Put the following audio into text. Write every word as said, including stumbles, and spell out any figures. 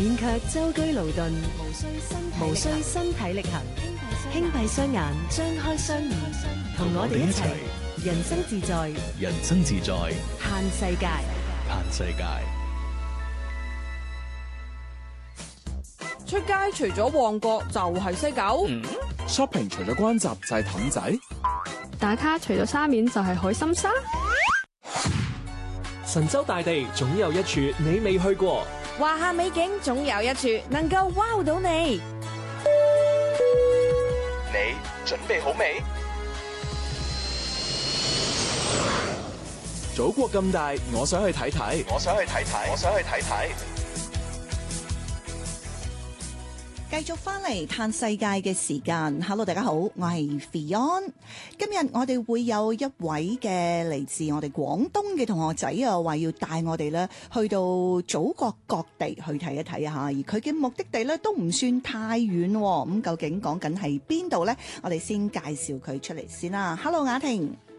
免卻舟車勞頓，無需身無需身體力行，輕閉雙眼，張開雙耳，同我哋一齊人生自在， 人生自在， 嘆世界， 嘆世界。 出街除咗旺角就係西九、 嗯、shopping 除咗關閘就係氹仔， 打卡除咗沙面就係海心沙。 神州大地總有一處你未去過， 華夏美景總有一處能夠 wow 到你。 你準備好未？ 祖國咁大，我想去睇睇， 我想去睇睇，我想去睇睇。 繼續翻嚟嘆世界嘅時間 ，Hello 大家好，我係 Fion。今日我哋會有一位嘅嚟自我哋廣東嘅同學仔啊，話要帶我哋咧去到祖國各地去睇一睇啊，而佢嘅目的地咧都唔算太遠，咁究竟講緊係邊度呢？我哋先介紹佢出嚟先啦。Hello 雅婷。